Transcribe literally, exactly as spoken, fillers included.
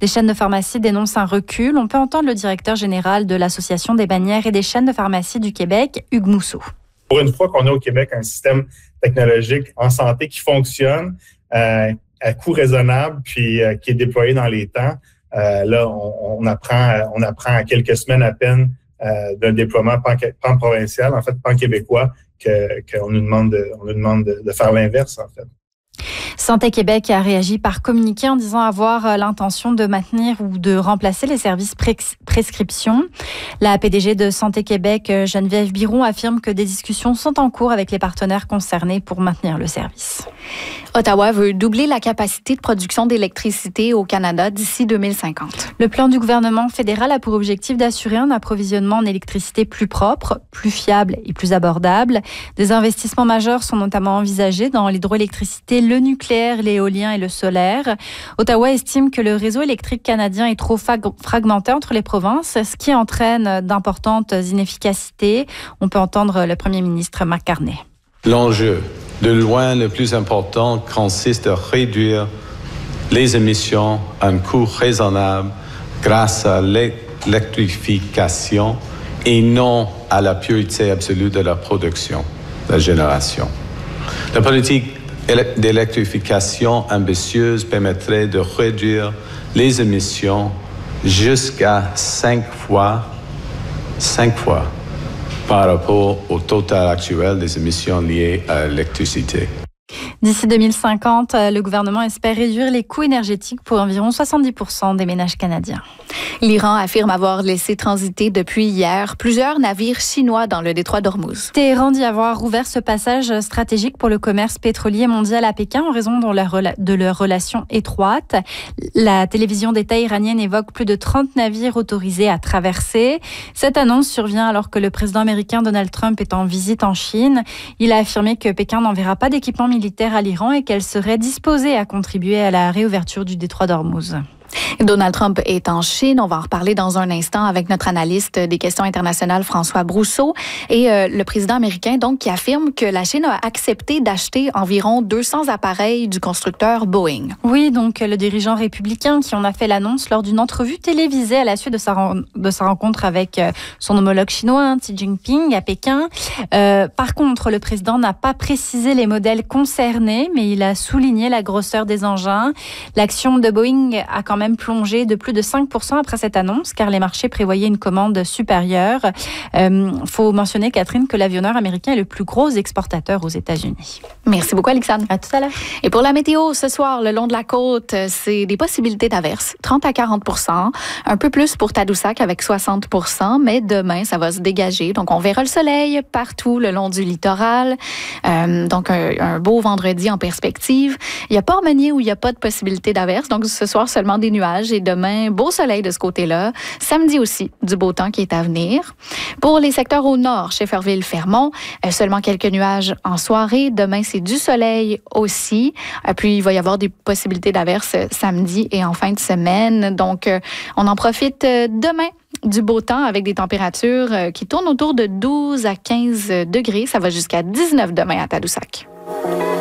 Des chaînes de pharmacie dénoncent un recul. On peut entendre le directeur général de l'Association des bannières et des chaînes de pharmacie du Québec, Hugues Mousseau. Pour une fois qu'on a au Québec un système technologique en santé qui fonctionne euh, à coût raisonnable puis euh, qui est déployé dans les temps, euh, là, on, on apprend on apprend à quelques semaines à peine euh, d'un déploiement pan, pan provincial, en fait pan québécois, que qu'on nous demande de, on nous demande de, de faire l'inverse en fait. Santé Québec a réagi par communiqué en disant avoir l'intention de maintenir ou de remplacer les services pré- prescription. La P D G de Santé Québec, Geneviève Biron, affirme que des discussions sont en cours avec les partenaires concernés pour maintenir le service. Ottawa veut doubler la capacité de production d'électricité au Canada d'ici deux mille cinquante. Le plan du gouvernement fédéral a pour objectif d'assurer un approvisionnement en électricité plus propre, plus fiable et plus abordable. Des investissements majeurs sont notamment envisagés dans l'hydroélectricité, le nucléaire, l'éolien et le solaire. Ottawa estime que le réseau électrique canadien est trop fag- fragmenté entre les provinces, ce qui entraîne d'importantes inefficacités. On peut entendre le premier ministre Marc Carney. L'enjeu, de loin le plus important, consiste à réduire les émissions à un coût raisonnable grâce à l'électrification et non à la pureté absolue de la production, de la génération. La politique d'électrification ambitieuse permettrait de réduire les émissions jusqu'à cinq fois, cinq fois par rapport au total actuel des émissions liées à l'électricité. D'ici deux mille cinquante, le gouvernement espère réduire les coûts énergétiques pour environ soixante-dix pour cent des ménages canadiens. L'Iran affirme avoir laissé transiter depuis hier plusieurs navires chinois dans le détroit d'Ormuz. Téhéran dit avoir ouvert ce passage stratégique pour le commerce pétrolier mondial à Pékin en raison de leur, rela- de leur relation étroite. La télévision d'État iranienne évoque plus de trente navires autorisés à traverser. Cette annonce survient alors que le président américain Donald Trump est en visite en Chine. Il a affirmé que Pékin n'enverra pas d'équipement militaire à l'Iran et qu'elle serait disposée à contribuer à la réouverture du détroit d'Ormuz. Donald Trump est en Chine. On va en reparler dans un instant avec notre analyste des questions internationales, François Brousseau. Et euh, le président américain, donc, qui affirme que la Chine a accepté d'acheter environ deux cents appareils du constructeur Boeing. Oui, donc le dirigeant républicain qui en a fait l'annonce lors d'une entrevue télévisée à la suite de sa, ren- de sa rencontre avec euh, son homologue chinois, Xi Jinping, à Pékin. Euh, par contre, le président n'a pas précisé les modèles concernés, mais il a souligné la grosseur des engins. L'action de Boeing a quand même plongé de plus de cinq pour cent après cette annonce, car les marchés prévoyaient une commande supérieure. Il euh, faut mentionner, Catherine, que l'avionneur américain est le plus gros exportateur aux États-Unis. Merci beaucoup, Alexandre. À tout à l'heure. Et pour la météo, ce soir, le long de la côte, c'est des possibilités d'averses, trente à quarante pour cent, un peu plus pour Tadoussac avec soixante pour cent, mais demain, ça va se dégager. Donc, on verra le soleil partout le long du littoral. Euh, donc, un, un beau vendredi en perspective. Il n'y a pas Port-Meunier où il n'y a pas de possibilité d'averses. Donc, ce soir, seulement des nuages et demain, beau soleil de ce côté-là. Samedi aussi, du beau temps qui est à venir. Pour les secteurs au nord, Shefferville, Fermont, euh, seulement quelques nuages en soirée. Demain, c'est du soleil aussi. Euh, puis, il va y avoir des possibilités d'averses samedi et en fin de semaine. Donc, euh, on en profite euh, demain du beau temps avec des températures euh, qui tournent autour de douze à quinze degrés. Ça va jusqu'à dix-neuf demain à Tadoussac.